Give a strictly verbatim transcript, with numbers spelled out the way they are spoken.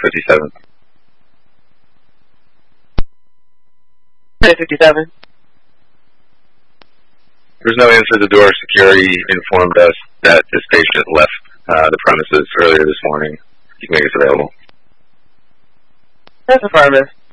fifty-seven. fifty-seven. There's no answer to the door. Security informed us that this patient left uh, the premises earlier this morning. You can make us available. That's affirmative.